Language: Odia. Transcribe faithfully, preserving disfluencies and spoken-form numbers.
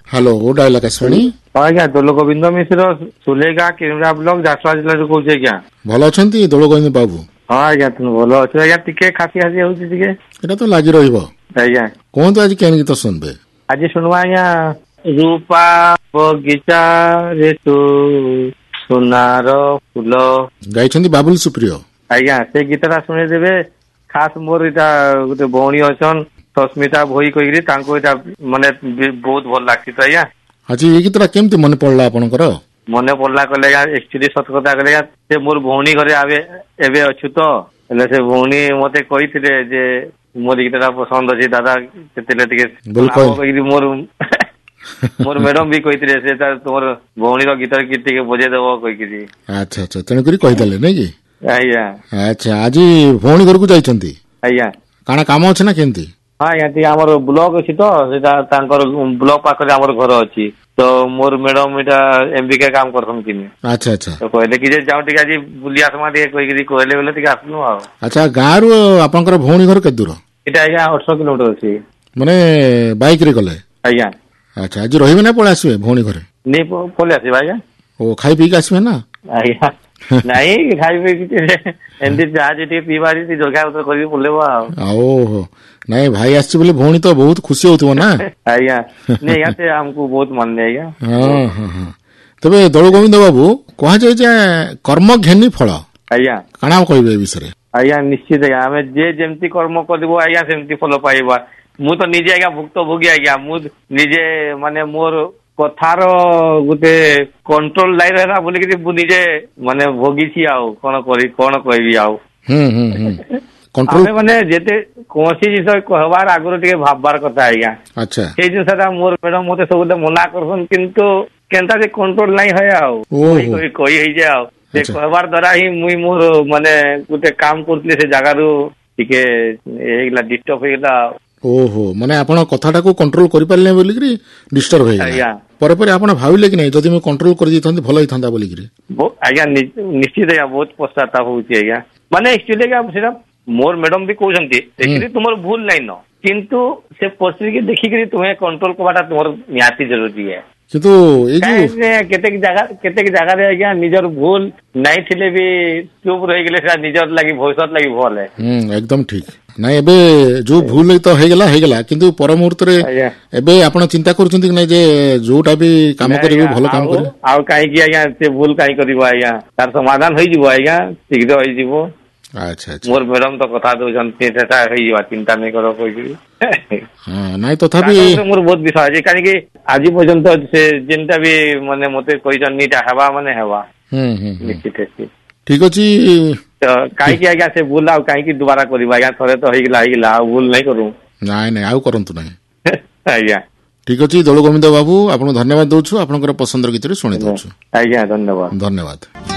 हेलो डायल आकाशवाणी आज्ञा दୋଳ ଗୋବିନ୍ଦ ମିଶ୍ର ସୁଲେଗା କେନ୍ଦ୍ରା ବ୍ଲକ ଯାଜପୁର ଜିଲ୍ଲାରୁ କହୁଛି ଆଜ୍ଞା। ଭଲ ଅଛନ୍ତି ଦୋଳ ଗୋବିନ୍ଦ ବାବୁ? ହଁ ଆଜ୍ଞା ଭଲ ଅଛି ଆଜ୍ଞା, ଟିକେ ଖାସି ଖାସି ହଉଛି ଟିକେ। ଏଟା ତ ଲାଗି ରହିବ ଆଜ୍ଞା। କୁହନ୍ତୁ ଆଜି କେନ୍ ଗୀତ ଶୁଣିବେ? ଆଜି ଶୁଣବା ଆଜ୍ଞା ରୂପା ବଗିଚା ରେ ତୁ ସୁନାର ଫୁଲ, ଗାଇଛନ୍ତି ବାବୁଲ ସୁପ୍ରିୟ। ଆଜ୍ଞା ସେ ଗୀତଟା ଶୁଣେଇଦେବେ। ଖାସ ମୋର ଏଇଟା ଗୋଟେ ଭଉଣୀ ଅଛନ୍ ସସ୍ମିତା ଭୋଇ କହିକିରି, ତାଙ୍କୁ ଏଇଟା ମାନେ ବହୁତ ଭଲ ଲାଗଛି ତ ଆଜ୍ଞା। ଆଜି ଏଇ ଗୀତଟା କେମିତି ମନେ ପଡିଲା ଆପଣଙ୍କର? ମନେ ପଡିଲା କହିଲେ ଆଜ୍ଞା ଏକ୍ଚୁଆଲି ସତ କଥା କହିଲେ ଆଜ୍ଞା, ସେ ମୋର ଭଉଣୀ ଘରେ ଏବେ ଏବେ ଅଛୁ ତ, ହେଲେ ସେ ଭଉଣୀ ମତେ କହିଥିଲେ ଯେ ମୋର ଗୀତଟା ପସନ୍ଦ ଅଛି ଦାଦା ସେଥିରେ ଟିକେ କହିକିରି ମୋର ମୋର ମ୍ୟାଡମ ବି କହିଥିଲେ ସେ ତୁମର ଭଉଣୀର ଗୀତ ଟିକେ ବଜେଇଦବ କହିକିରି। ଆଚ୍ଛା ଆଚ୍ଛା ତେଣୁକରି କହିଦେଲେ ନାଇଁ କି? ଆଜ୍ଞା। ଆଚ୍ଛା ଆଜି ଭଉଣୀ ଘରକୁ ଯାଇଛନ୍ତି? ଆଜ୍ଞା। କାଣା କାମ ଅଛି ନା କେମିତି? ହଁ ଆଜ୍ଞା ଟିକେ ଆମର ବ୍ଲକ ଅଛି ତ, ସେଇଟା ତାଙ୍କର ବ୍ଲକ ପାଖରେ ଆମର ଘର ଅଛି ତ ମୋର ମ୍ୟାଡମ ଏଇଟା ଏମବିକେ କାମ କରୁଛନ୍ତି। ଆଚ୍ଛା ଆଚ୍ଛା କହିଲେ କି ଯେ ଯାଉ ଟିକେ ଆଜି ବୁଲି ଆସମା ଟିକେ କହିକିରି କହିଲେ ବୋଲେ ଟିକେ ଆସିଲୁ ଆଉ। ଆଚ୍ଛା ଗାଁରୁ ଆପଣଙ୍କର ଭଉଣୀ ଘର କେତେ ଦୂର? ଏଇଟା ଆଜ୍ଞା ଅଠର କିଲୋମିଟର ଅଛି। ମାନେ ବାଇକ ରେ ଗଲେ? ଆଜ୍ଞା। ଆଚ୍ଛା ଆଜି ରହିବେ ନା ପଳେଇ ଆସିବେ ଭଉଣୀ ଘରେ? ନେଇ ପଳେଇ ଆସିବା ଆଜ୍ଞା। ଓ ଖାଇ ପିଇକି ଆସିବେ ନା? ଆଜ୍ଞା ନାଇଁ ଖାଇ ପିଇକି ଏମିତି ଚାହା ଟିକେ ପିଇବା ଜଳଖିଆ ପତ୍ର କରିକି ପଳେଇବ ଆଉ। ଓହୋ ନାଇଁ ଭାଇ ଆସିଛି ବୋଲି ଭଉଣୀ ତ ବହୁତ ଖୁସି ହଉଥିବ ନା? ଆଜ୍ଞା ନାଇଁ ଆଜ୍ଞା ସେ ଆମକୁ ବହୁତ ମାନେ ଆଜ୍ଞା। ହଁ ହଁ ହଁ ତେବେ ଦୋଳ ଗୋବିନ୍ଦ ବାବୁ କୁହାଯାଏ ଯେ କର୍ମ ଘେନି ଫଳ। ଆଜ୍ଞା କାଣା କହିବେ ଏ ବିଷୟରେ? ଆଜ୍ଞା ନିଶ୍ଚିତ ଆଜ୍ଞା, ଆମେ ଯେ ଯେମିତି କର୍ମ କରିବ ଆଜ୍ଞା ସେମିତି ଫଳ ପାଇବା। ମୁଁ ତ ନିଜେ ଆଜ୍ଞା ଭୁକ୍ତ ଭୋଗୀ ଆଜ୍ଞା, ମୁଁ ନିଜେ ମାନେ ମୋର କଥାର ଗୋଟେ କଣ୍ଟ୍ରୋଲ ନାଇଁ ରହିଲା ବୋଲିକିରି ମୁଁ ନିଜେ ମାନେ ଭୋଗିଛି ଆଉ କଣ କରି କଣ କହିବି ଆଉ। ହୁଁ ହୁଁ ହୁଁ ଆମେ ମାନେ ଯେତେ କୌଣସି ଜିନିଷ କହିବାର ଆଗରୁ ଟିକେ ଭାବବାର କଥା ଆଜ୍ଞା। ଆଚ୍ଛା ସେଇ ଜିନିଷଟା ମୋର ମ୍ୟାଡମ ମତେ ସବୁବେଳେ ମନା କରୁଛନ୍, କିନ୍ତୁ କେନ୍ତା ଯେ କଣ୍ଟ୍ରୋଲ ନାଇଁ ହୁଏ ଆଉ କହି କହି କହି ହେଇଯାଏ ଆଉ। ସେ କହିବାର ଦ୍ୱାରା ହିଁ ମୁଇଁ ମୋର ମାନେ ଗୋଟେ କାମ କରୁଥିଲି ସେ ଜାଗାରୁ ଟିକେ ହେଇଗଲା ଡିଷ୍ଟର୍ବ ହେଇଗଲା ଆଉ। ଓହୋ ମାନେ ଆପଣ କଥାଟାକୁ କଣ୍ଟ୍ରୋଲ କରିପାରିଲେ ବୋଲିକିରି ଡିଷ୍ଟର୍ବ ହେଇଗଲା। ଆଜ୍ଞା ପରେ ପରେ ଆପଣ ଭାବିଲେ କି ନାଇଁ ଯଦି ମୁଁ କଣ୍ଟ୍ରୋଲ କରିଦେଇଥାନ୍ତି ଭଲ ହେଇଥାନ୍ତା ବୋଲିକିରି? ଆଜ୍ଞା ନିଶ୍ଚିତ ଆଜ୍ଞା ବହୁତ ପଶ୍ଚାତାପ ହଉଛି ଆଜ୍ଞା। ମାନେ ଆକ୍ଚୁଆଲି ଆଜ୍ଞା ସେଟା ମୋର ମ୍ୟାଡମ ବି କହୁଛନ୍ତି ଆକ୍ଚୁଆଲି ତୁମର ଭୁଲ ନାଇଁ ନ, କିନ୍ତୁ ସେ ପରିସ୍ଥିତିକି ଦେଖିକିରି ତୁମେ କଣ୍ଟ୍ରୋଲ କରିବାଟା ତୁମର ନିହାତି ଜରୁରୀ ଏ। କିନ୍ତୁ ଏଇ ଯୋଉ କେତେକ ଜାଗା କେତେକ ଜାଗାରେ ଆଜ୍ଞା ନିଜର ଭୁଲ ନାଇଁ ଥିଲେ ବି ଚୁପ ରହିଗଲେ ସେଟା ନିଜର ଲାଗି ଭବିଷ୍ୟତ ଲାଗି ଭଲ ହେ। ହୁଁ ଏକଦମ ଠିକ। ନାଇଁ ଏବେ ଯୋଉ ଭୁଲ ତ ହେଇଗଲା ହେଇଗଲା, କିନ୍ତୁ ପର ମୁହୂର୍ତ୍ତରେ ଏବେ ଆପଣ ଚିନ୍ତା କରୁଛନ୍ତି କି ନାଇଁ ଯେ ଯୋଉଟା ବି କାମ କରିବେ ଭଲ କାମ କରିବେ? ଆଉ କାହିଁକି ଆଜ୍ଞା ସେ ଭୁଲ କାହିଁ କରିବ ଆଜ୍ଞା, ତାର ସମାଧାନ ହେଇଯିବ ଆଜ୍ଞା, ଶୀଘ୍ର ହେଇଯିବ। ଆଚ୍ଛା ଆଚ୍ଛା ମୋର ମ୍ୟାଡମ ତ କଥା ଦଉଛନ୍ତି ସେଟା ହେଇଯିବା ଚିନ୍ତା ନାଇଁ କର କହିକିରି। ନାଇଁ ତଥାପି ମୋର ବହୁତ ବିଶ୍ୱାସ ଅଛି, କାହିଁକି ଆଜି ପର୍ଯ୍ୟନ୍ତ ସେ ଯେନ୍ତା ବି ମାନେ ମତେ କହିଛନ୍ତି ଏଇଟା ହେବା ମାନେ ହେବା ନିଶ୍ଚିତ। ଠିକ ଅଛି ତ କାହିଁକି ଆଜ୍ଞା ସେ ଭୁଲ ଆଉ କାହିଁକି ଦୁବାରା କରିବା ଆଜ୍ଞା, ଥରେ ତ ହେଇଗଲା ହେଇଗଲା ଆଉ ଭୁଲ ନାଇଁ କରୁ। ନାଇଁ ନାଇଁ ଆଉ କରନ୍ତୁ ନାହିଁ। ଆଜ୍ଞା ଠିକ ଅଛି ଦୋଳ ଗୋବିନ୍ଦ ବାବୁ ଆପଣଙ୍କୁ ଧନ୍ୟବାଦ ଦଉଛୁ, ଆପଣଙ୍କର ପସନ୍ଦର ଗୀତରେ ଶୁଣି ଦଉଛୁ। ଆଜ୍ଞା ଧନ୍ୟବାଦ ଧନ୍ୟବାଦ।